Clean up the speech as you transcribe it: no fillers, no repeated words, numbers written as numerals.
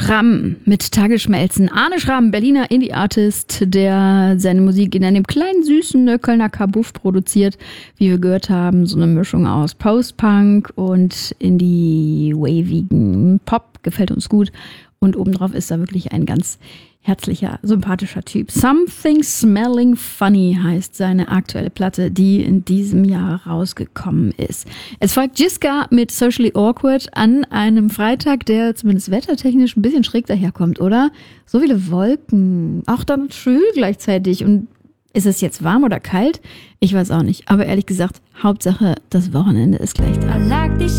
Schramm mit Tagesschmelzen. Arne Schramm, Berliner Indie-Artist, der seine Musik in einem kleinen, süßen Kölner Kabuff produziert. Wie wir gehört haben, so eine Mischung aus Post-Punk und Indie-wavigen Pop. Gefällt uns gut. Und obendrauf ist da wirklich ein ganz herzlicher, sympathischer Typ. Something Smelling Funny heißt seine aktuelle Platte, die in diesem Jahr rausgekommen ist. Es folgt Jiska mit Socially Awkward an einem Freitag, der zumindest wettertechnisch ein bisschen schräg daherkommt, oder? So viele Wolken, auch dann schwül gleichzeitig. Und ist es jetzt warm oder kalt? Ich weiß auch nicht. Aber ehrlich gesagt, Hauptsache, das Wochenende ist gleich da.